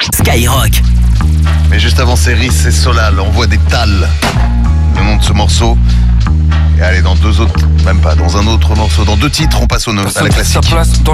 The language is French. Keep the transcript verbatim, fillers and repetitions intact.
Skyrock. Mais juste avant, c'est Riz et Solal. On voit des Tal. Le nom de ce morceau. Et allez, dans deux autres, même pas, dans un autre morceau, dans deux titres, on passe au, à la classique.